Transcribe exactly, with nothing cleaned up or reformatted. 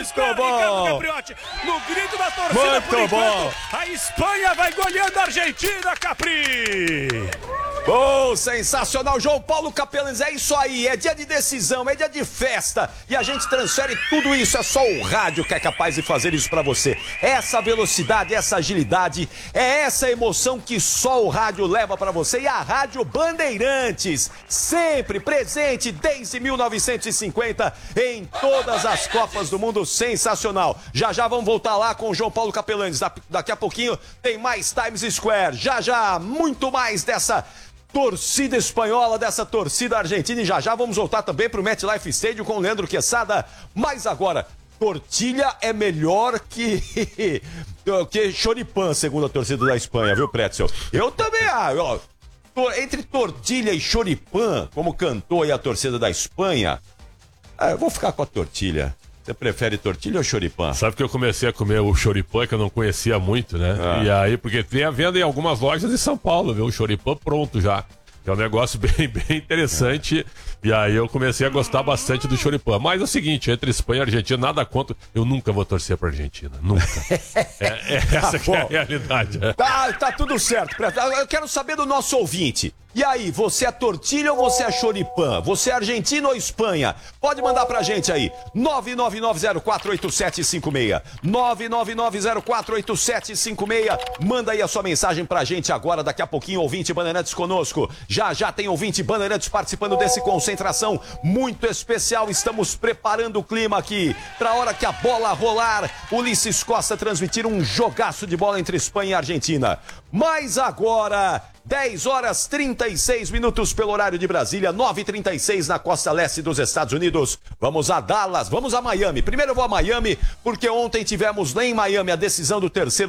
Muito bom. No grito da torcida, Muito por enquanto, bom. a Espanha vai goleando a Argentina, Capri. Oh, sensacional, João Paulo Capelães, é isso aí, é dia de decisão, é dia de festa e a gente transfere tudo isso, é só o rádio que é capaz de fazer isso pra você. Essa velocidade, essa agilidade, é essa emoção que só o rádio leva pra você e a Rádio Bandeirantes, sempre presente desde mil novecentos e cinquenta em todas as Copas do Mundo, sensacional. Já já vamos voltar lá com o João Paulo Capelães, daqui a pouquinho tem mais Times Square, já já muito mais dessa torcida espanhola, dessa torcida argentina e já já vamos voltar também pro MetLife Stadium com o Leandro Quesada, mas agora, tortilha é melhor que que choripã, segundo a torcida da Espanha, viu, Pretzel? Eu também, ah, ó, entre tortilha e choripã, como cantou aí a torcida da Espanha, ah, eu vou ficar com a tortilha. Você prefere tortilha ou choripã? Sabe que eu comecei a comer o choripã, que eu não conhecia muito, né? Ah. E aí, porque tem a venda em algumas lojas de São Paulo, viu? O choripã pronto já. É um negócio bem, bem interessante. E aí eu comecei a gostar bastante do choripã. Mas é o seguinte, entre Espanha e Argentina, nada contra. Eu nunca vou torcer pra Argentina. Nunca. é, é essa que é a realidade. É. Tá, tá tudo certo, Pretzel. Eu quero saber do nosso ouvinte. E aí, você é tortilha ou você é choripã? Você é Argentina ou Espanha? Pode mandar pra gente aí, nove nove nove zero quatro oito sete cinco seis, nove nove nove zero quatro oito sete cinco seis, manda aí a sua mensagem pra gente agora, daqui a pouquinho, ouvinte Bandeirantes conosco, já já tem ouvinte Bandeirantes participando desse concentração muito especial, estamos preparando o clima aqui, pra hora que a bola rolar, Ulisses Costa transmitir um jogaço de bola entre Espanha e Argentina, mas agora... dez horas trinta e seis minutos pelo horário de Brasília, nove e trinta e seis na costa leste dos Estados Unidos. Vamos a Dallas, vamos a Miami. Primeiro eu vou a Miami, porque ontem tivemos lá em Miami a decisão do terceiro